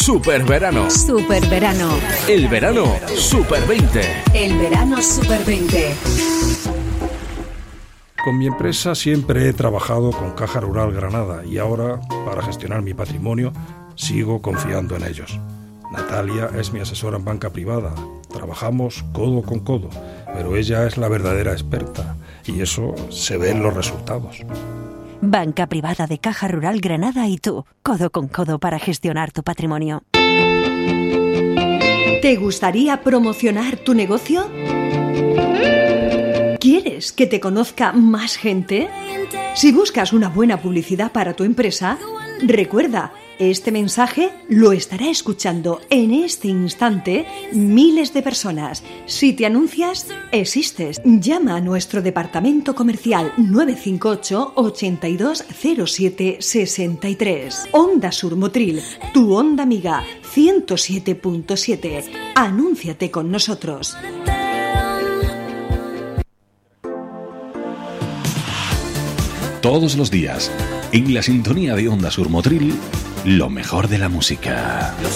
Super verano. Super verano. El verano Super 20. El verano Super 20. Con mi empresa siempre he trabajado con Caja Rural Granada y ahora, para gestionar mi patrimonio, sigo confiando en ellos. Natalia es mi asesora en banca privada. Trabajamos codo con codo, pero ella es la verdadera experta y eso se ve en los resultados. Banca privada de Caja Rural Granada y tú, codo con codo para gestionar tu patrimonio. ¿Te gustaría promocionar tu negocio? ¿Quieres que te conozca más gente? Si buscas una buena publicidad para tu empresa, recuerda, este mensaje lo estará escuchando en este instante miles de personas. Si te anuncias, existes. Llama a nuestro departamento comercial 958 82 07 63. Onda Sur Motril, tu onda amiga 107.7. Anúnciate con nosotros. Todos los días, en la sintonía de Onda Sur Motril, lo mejor de la música.